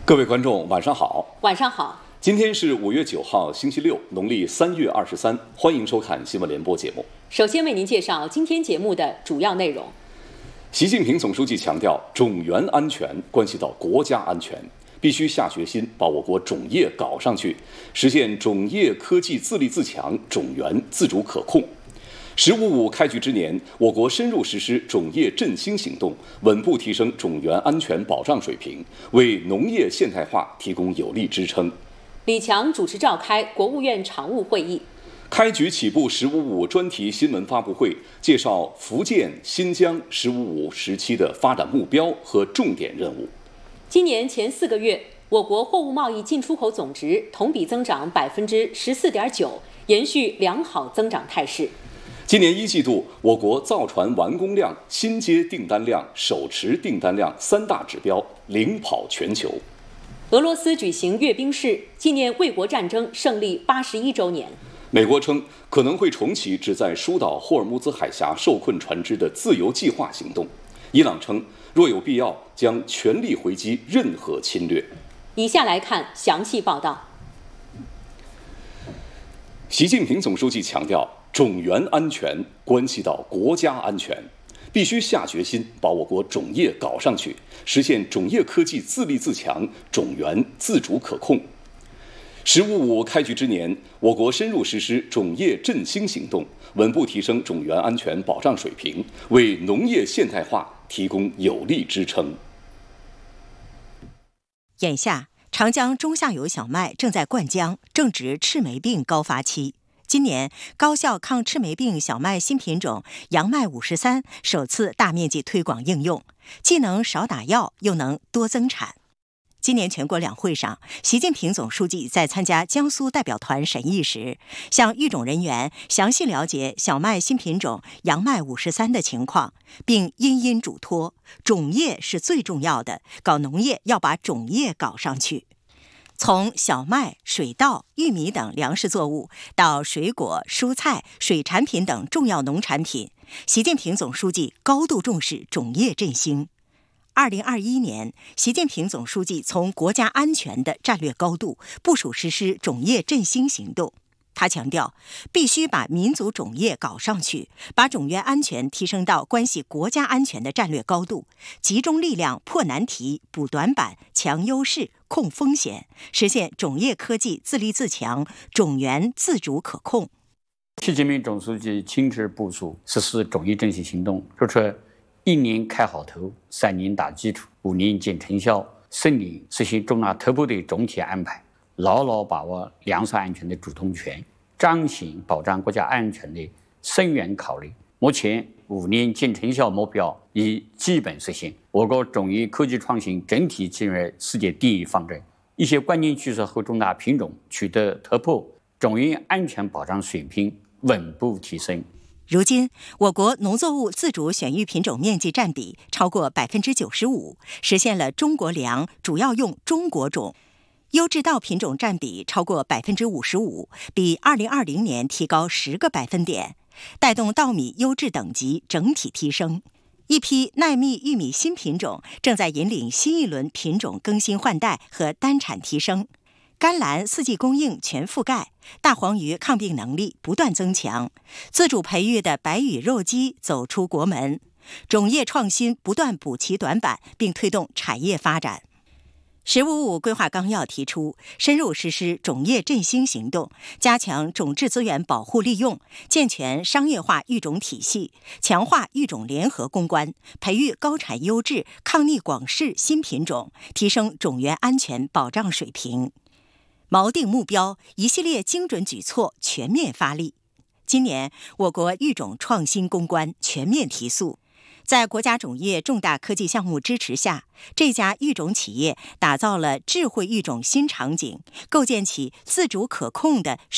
各位观众，晚上好。 晚上好。 今天是5月9号，星期六，农历3月23，欢迎收看新闻联播节目。 首先为您介绍今天节目的主要内容。 习近平总书记强调，种源安全关系到国家安全，必须下决心把我国种业搞上去，实现种业科技自立自强，种源自主可控。“15+5”开局之年，我国深入实施种业振兴行动，稳步提升种源安全保障水平，为农业现代化提供有力支撑。 李强主持召开国务院常务会议， 开局起步“15+5”专题新闻发布会，介绍福建、新疆“15+5”时期的发展目标和重点任务。 今年前4个月，我国货物贸易进出口总值同比增长14.9%，延续良好增长态势。 今年1季度，我国造船完工量、新接订单量、手持订单量3大指标领跑全球。 俄罗斯举行阅兵式，纪念卫国战争胜利81周年。 美国称可能会重启旨在疏导霍尔木兹海峡受困船只的自由计划行动。伊朗称若有必要，将全力回击任何侵略。 以下来看详细报道。 习近平总书记强调，种源安全关系到国家安全，必须下决心把我国种业搞上去，实现种业科技自立自强，种源自主可控。“15+5”开局之年，我国深入实施种业振兴行动，稳步提升种源安全保障水平，为农业现代化提供有力支撑。 眼下，长江中下游小麦正在灌浆，正值赤霉病高发期。今年，高效抗赤霉病小麦新品种杨麦53首次大面积推广应用，既能少打药，又能多增产。今年全国两会上，习近平总书记在参加江苏代表团审议时，向育种人员详细了解小麦新品种杨麦53的情况，并殷殷嘱托，种业是最重要的，搞农业要把种业搞上去。从小麦、水稻、玉米等粮食作物到水果、蔬菜、水产品等重要农产品，习近平总书记高度重视种业振兴。2021年，习近平总书记从国家安全的战略高度部署实施种业振兴行动。他强调，必须把民族种业搞上去，把种源安全提升到关系国家安全的战略高度，集中力量破难题、补短板、强优势、控风险，实现种业科技自立自强，种源自主可控。 习近平总书记亲自部署实施种业振兴行动，说出1年开好头，3年打基础，5年见成效，顺利实现重大突破的总体安排，牢牢把握粮食安全的主动权，彰显保障国家安全的深远考虑。目前5年见成效目标已基本实现，我国种业科技创新整体进入世界第一方阵，一些关键趋势和重大品种取得突破，种业安全保障水平稳步提升。 如今，我国农作物自主选育品种面积占比超过95%，实现了中国粮主要用中国种。优质稻品种占比超过55%，比2020年提高10个百分点，带动稻米优质等级整体提升。一批耐蜜玉米新品种正在引领新一轮品种更新换代和单产提升。甘蓝4季供应全覆盖，大黄鱼抗病能力不断增强，自主培育的白羽肉鸡走出国门，种业创新不断补齐短板，并推动产业发展。“15+5”规划纲要提出，深入实施种业振兴行动，加强种质资源保护利用，健全商业化育种体系，强化育种联合攻关，培育高产优质、抗逆广适新品种，提升种源安全保障水平。锚定目标，一系列精准举措全面发力。今年，我国育种创新攻关全面提速。在国家种业重大科技项目支持下，这家育种企业打造了智慧育种新场景，构建起自主可控的